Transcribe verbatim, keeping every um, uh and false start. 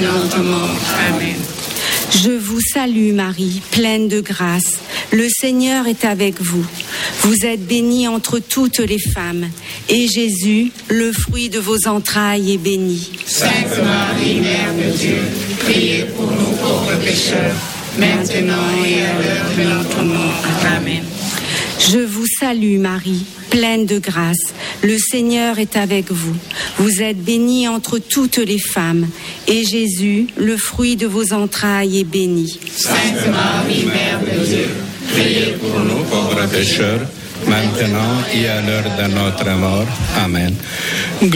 notre mort. Amen. Je vous salue Marie, pleine de grâce. Le Seigneur est avec vous. Vous êtes bénie entre toutes les femmes. Et Jésus, le fruit de vos entrailles, est béni. Sainte Marie, Mère de Dieu, priez pour nous pauvres pécheurs, maintenant et à l'heure de notre mort. Amen. Je vous salue Marie, pleine de grâce. Le Seigneur est avec vous. Vous êtes bénie entre toutes les femmes. Et Jésus, le fruit de vos entrailles, est béni. Sainte Marie, Mère de Dieu, priez pour nous pauvres pécheurs, maintenant et à l'heure de notre mort. Amen.